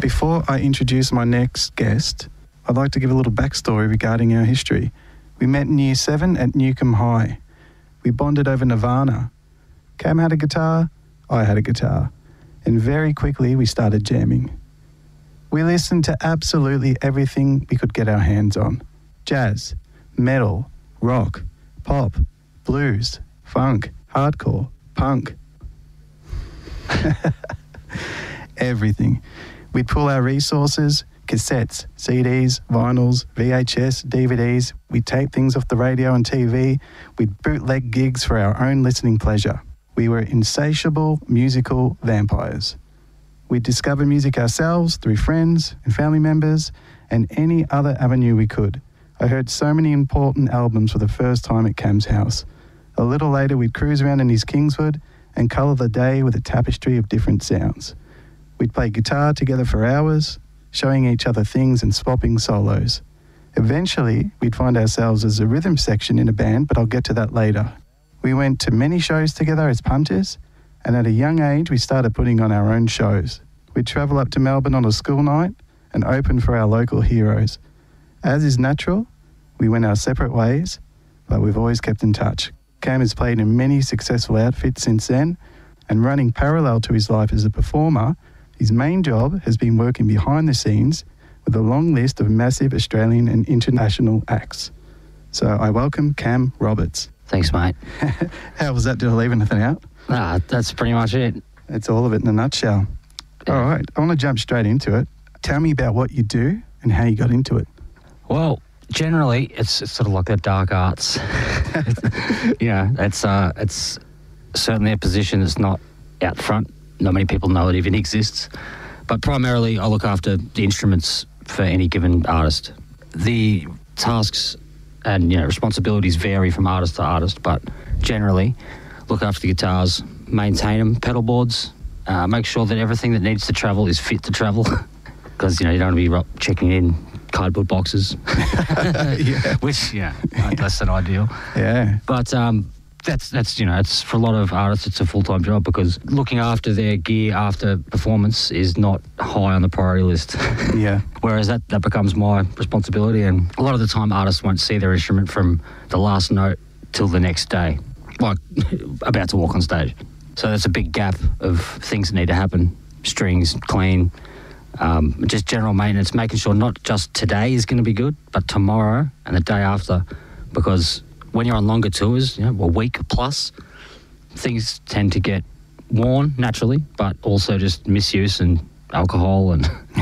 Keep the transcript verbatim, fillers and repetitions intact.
Before I introduce my next guest, I'd like to give a little backstory regarding our history. We met in year seven at Newcombe High. We bonded over Nirvana. Cam had a guitar, I had a guitar, and very quickly we started jamming. We listened to absolutely everything we could get our hands on. Jazz, metal, rock, pop, blues, funk, hardcore, punk. Everything. We'd pull our resources, cassettes, C Ds, vinyls, V H S, D V Ds. We'd tape things off the radio and T V. We'd bootleg gigs for our own listening pleasure. We were insatiable musical vampires. We'd discover music ourselves through friends and family members and any other avenue we could. I heard so many important albums for the first time at Cam's house. A little later, we'd cruise around in his Kingswood and colour the day with a tapestry of different sounds. We'd play guitar together for hours, showing each other things and swapping solos. Eventually, we'd find ourselves as a rhythm section in a band, but I'll get to that later. We went to many shows together as punters, and at a young age, we started putting on our own shows. We'd travel up to Melbourne on a school night and open for our local heroes. As is natural, we went our separate ways, but we've always kept in touch. Cam has played in many successful outfits since then, and running parallel to his life as a performer, his main job has been working behind the scenes with a long list of massive Australian and international acts. So I welcome Cam Roberts. Thanks, mate. How was that? Did I leave anything out? Nah, that's pretty much it. That's all of it in a nutshell. Yeah. All right, I want to jump straight into it. Tell me about what you do and how you got into it. Well, generally, it's, it's sort of like the dark arts. You know, it's, uh, it's certainly a position that's not out front. Not many people know it even exists. But primarily, I look after the instruments for any given artist. The tasks and, you know, responsibilities vary from artist to artist, but generally, look after the guitars, maintain them, pedal boards, uh, make sure that everything that needs to travel is fit to travel, because, you know, you don't want to be ro- checking in cardboard boxes, yeah. which, yeah, less than ideal. Yeah. But um, that's, that's you know, it's for a lot of artists, it's a full-time job, because looking after their gear after performance is not high on the priority list. Yeah. Whereas that, that becomes my responsibility, and a lot of the time artists won't see their instrument from the last note till the next day, like about to walk on stage. So that's a big gap of things that need to happen. Strings, clean, um, just general maintenance, making sure not just today is going to be good, but tomorrow and the day after. Because when you're on longer tours, you know, a week plus, things tend to get worn naturally, but also just misuse and alcohol and